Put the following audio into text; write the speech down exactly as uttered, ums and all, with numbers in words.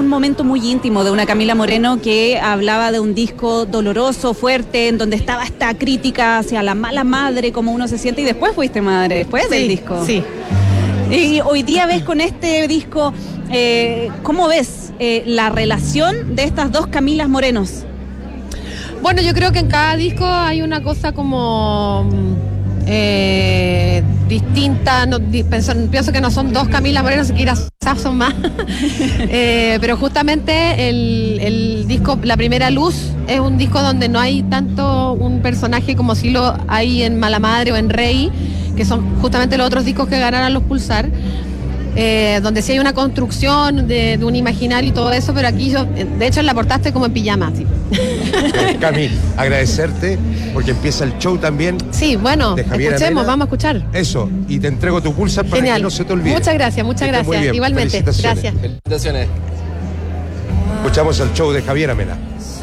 un momento muy íntimo de una Camila Moreno que hablaba de un disco doloroso, fuerte, en donde estaba esta crítica hacia la mala madre, como uno se siente, y después fuiste madre, después sí, del disco. Sí. Y hoy día ves con este disco, eh, ¿cómo ves eh, la relación de estas dos Camilas Morenos? Bueno, yo creo que en cada disco hay una cosa como eh, distinta. No, di, pienso, pienso que no son dos Camilas Morenos, siquiera son más. eh, pero justamente el, el disco La Primera Luz es un disco donde no hay tanto un personaje como si lo hay en Mala Madre o en Rey, que son justamente los otros discos que ganaron los Pulsar. Eh, donde sí hay una construcción de, de un imaginario y todo eso, pero aquí yo, de hecho, la portaste como en pijama, ¿sí? Cami, agradecerte porque empieza el show también. Sí, bueno, escuchemos, Amena. Vamos a escuchar. Eso, y te entrego tu Pulsar para Genial. que no se te olvide. Muchas gracias, muchas Estés muy gracias. bien. Igualmente, Felicitaciones. gracias. Felicitaciones. Escuchamos el show de Javier Amena.